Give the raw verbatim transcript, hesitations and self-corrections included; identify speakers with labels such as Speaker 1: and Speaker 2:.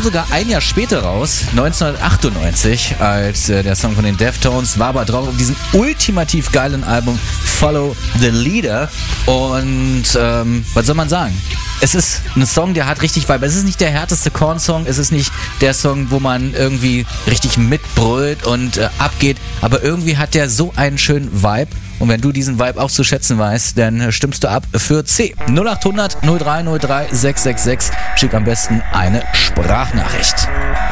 Speaker 1: sogar ein Jahr später raus, neunzehnhundertachtundneunzig, als äh, der Song von den Deftones, war aber drauf auf diesem ultimativ geilen Album Follow the Leader. Und ähm, was soll man sagen? Es ist ein Song, der hat richtig Vibe. Es ist nicht der härteste Korn-Song, es ist nicht der Song, wo man irgendwie richtig mitbrüllt und äh, abgeht, aber irgendwie hat der so einen schönen Vibe. Und wenn du diesen Vibe auch zu schätzen weißt, dann äh, stimmst du ab für C. null acht hundert null drei null drei sechs sechs sechs. Schick am besten eine Sprachnachricht.